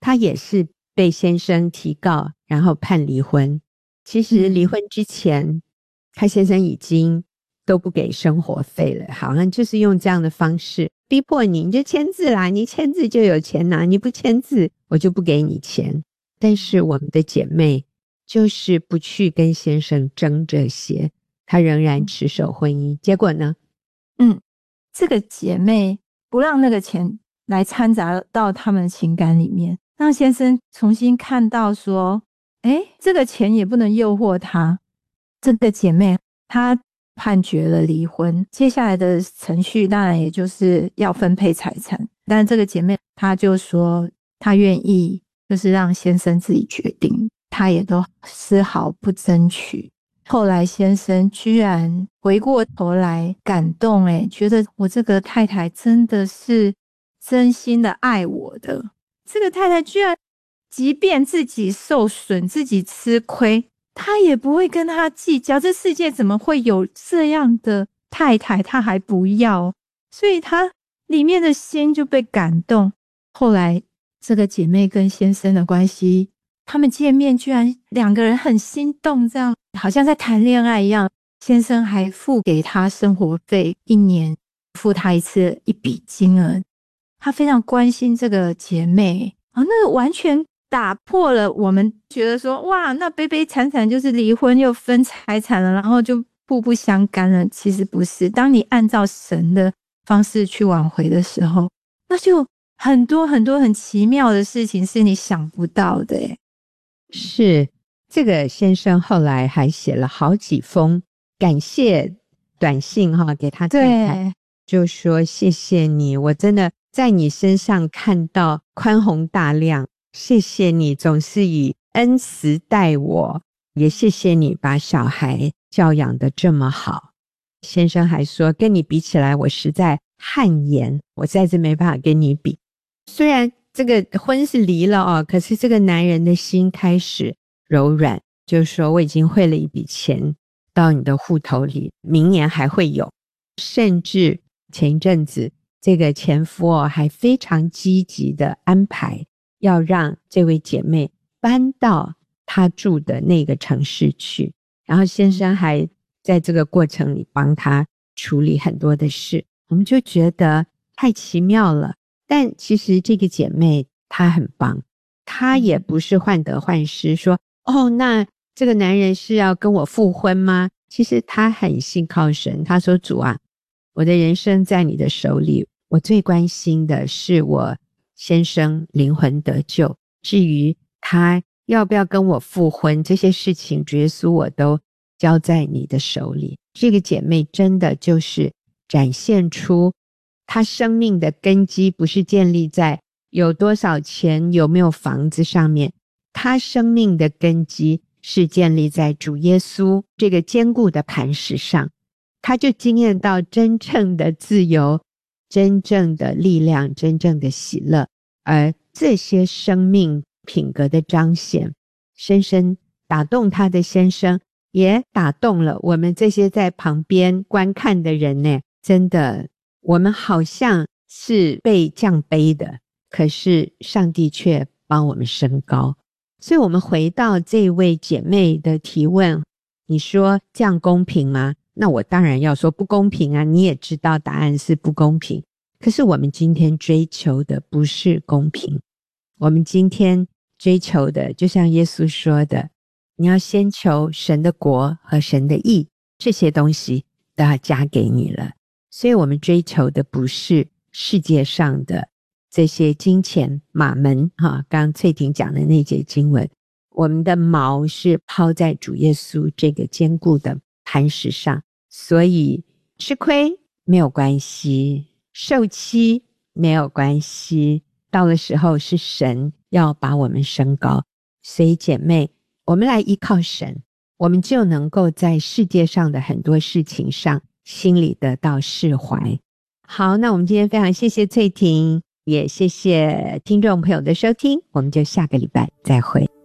她也是被先生提告，然后判离婚。其实离婚之前，她先生已经都不给生活费了，好像就是用这样的方式逼迫你，你就签字啦，你签字就有钱拿，你不签字我就不给你钱。但是我们的姐妹就是不去跟先生争这些，她仍然持守婚姻。结果呢？ 这个姐妹不让那个钱来掺杂到他们的情感里面，让先生重新看到说，这个钱也不能诱惑他。这个姐妹她判决了离婚，接下来的程序当然也就是要分配财产，但这个姐妹她就说她愿意就是让先生自己决定，她也都丝毫不争取。后来先生居然回过头来感动，觉得我这个太太真的是真心的爱我的。这个太太居然即便自己受损，自己吃亏，他也不会跟他计较。这世界怎么会有这样的太太，他还不要，所以他里面的心就被感动。后来这个姐妹跟先生的关系，他们见面居然两个人很心动，这样好像在谈恋爱一样。先生还付给她生活费，1年付她一次一笔金额。他非常关心这个姐妹那个完全打破了我们觉得说，哇，那悲悲惨惨就是离婚又分财产了，然后就互不相干了。其实不是，当你按照神的方式去挽回的时候，那就很多很多很奇妙的事情是你想不到的。 是，这个先生后来还写了好几封感谢短信给他太太，就说谢谢你，我真的在你身上看到宽宏大量，谢谢你总是以恩慈待我，也谢谢你把小孩教养得这么好。先生还说跟你比起来我实在汗颜，我实在是没办法跟你比。虽然这个婚是离了可是这个男人的心开始柔软，就是说我已经汇了一笔钱到你的户头里，明年还会有。甚至前一阵子这个前夫还非常积极的安排要让这位姐妹搬到她住的那个城市去，然后先生还在这个过程里帮她处理很多的事，我们就觉得太奇妙了。但其实这个姐妹她很棒，她也不是患得患失说那这个男人是要跟我复婚吗？其实她很信靠神，她说主啊，我的人生在你的手里，我最关心的是我先生灵魂得救，至于他要不要跟我复婚，这些事情主耶稣我都交在你的手里。这个姐妹真的就是展现出她生命的根基不是建立在有多少钱有没有房子上面，她生命的根基是建立在主耶稣这个坚固的磐石上，她就经验到真正的自由，真正的力量，真正的喜乐。而这些生命品格的彰显深深打动她的先生，也打动了我们这些在旁边观看的人呢。真的，我们好像是被降卑的，可是上帝却帮我们升高。所以我们回到这位姐妹的提问，你说这样公平吗？那我当然要说不公平啊，你也知道答案是不公平。可是我们今天追求的不是公平，我们今天追求的就像耶稣说的，你要先求神的国和神的义，这些东西都要加给你了。所以我们追求的不是世界上的这些金钱马门刚刚翠婷讲的那节经文，我们的锚是抛在主耶稣这个坚固的磐石上。所以吃亏没有关系，受欺没有关系，到了时候是神要把我们升高。所以姐妹，我们来依靠神，我们就能够在世界上的很多事情上心里得到释怀。好，那我们今天非常谢谢翠婷，也谢谢听众朋友的收听，我们就下个礼拜再会。